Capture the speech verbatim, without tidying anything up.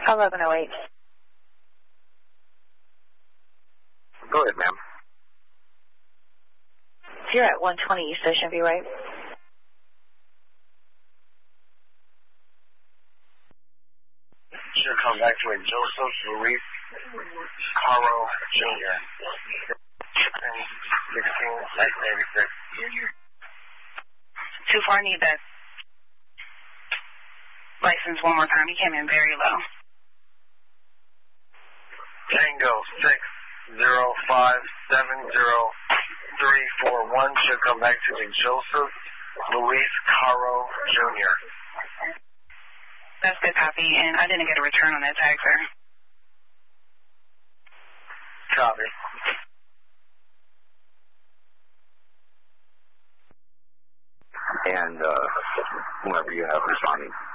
eleven oh eight. Go ahead, ma'am. You're at one twenty East Ocean View, right? Should come back to a Joseph Luis Caro Junior sixteen, nineteen eighty-six. Too far, need that license one more time. You came in very low. Tango six zero five seven zero three four one should come back to a Joseph Luis Caro Junior That's good copy, and I didn't get a return on that tag, sir. Copy. And uh, whoever you have responding.